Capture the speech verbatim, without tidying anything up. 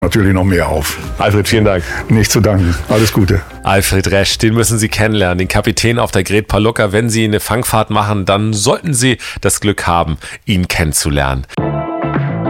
natürlich noch mehr auf. Alfred, vielen Dank. Nicht zu danken. Alles Gute. Alfred Resch, den müssen Sie kennenlernen, den Kapitän auf der Gret Palluca. Wenn Sie eine Fangfahrt machen, dann sollten Sie das Glück haben, ihn kennenzulernen.